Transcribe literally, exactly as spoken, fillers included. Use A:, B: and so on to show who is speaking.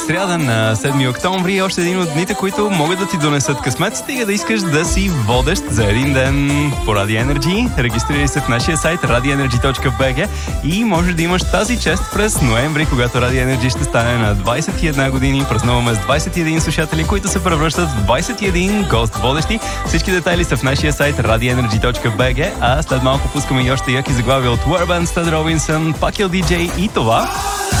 A: Сряда на седми октомври е още един от дните, които могат да ти донесат късмет, стига да искаш да си водещ за един ден по Radio Energy. Регистрирай се в нашия сайт radio energy точка би джи и можеш да имаш тази чест през ноември, когато Radio Energy ще стане на двайсет и една години. Празнуваме с двайсет и един слушатели, които се превръщат в двайсет и един гост водещи. Всички детайли са в нашия сайт radio energy точка би джи, а след малко пускаме и още яки заглавия от Warband, Stud Robinson, Пакел Ди Джей и това...